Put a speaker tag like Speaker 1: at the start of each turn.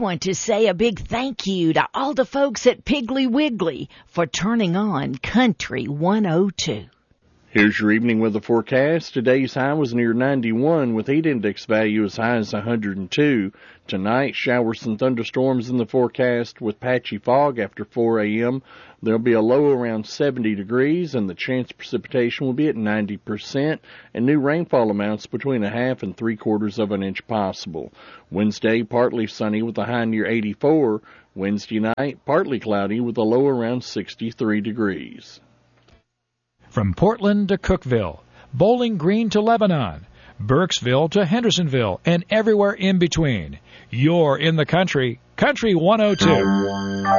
Speaker 1: want to say a big thank you to all the folks at Piggly Wiggly for turning on Country 102.
Speaker 2: Here's your evening weather forecast. Today's high was near 91 with heat index value as high as 102. Tonight, showers and thunderstorms in the forecast with patchy fog after 4 a.m. There'll be a low around 70 degrees and the chance of precipitation will be at 90% and new rainfall amounts between 1/2 and 3/4 of an inch possible. Wednesday, partly sunny with a high near 84. Wednesday night, partly cloudy with a low around 63 degrees.
Speaker 3: From Portland to Cookeville, Bowling Green to Lebanon, Burkesville to Hendersonville, and everywhere in between, you're in the country. Country 102.